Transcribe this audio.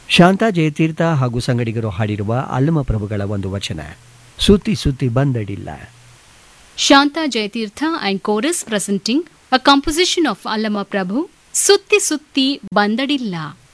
ಶಾಂತಾ ಜಯತೀರ್ಥ ಹಾಗೂ ಸಂಗಡಿಗರು ಹಾಡಿರುವ ಅಲ್ಲಮ ಪ್ರಭುಗಳ ಒಂದು ವಚನ, ಸುತ್ತಿ ಸುತ್ತಿ ಬಂದಡಿಲ್ಲ. Shanta Jayatirtha and chorus presenting a composition of Allama Prabhu, Sutti Sutti Bandadilla.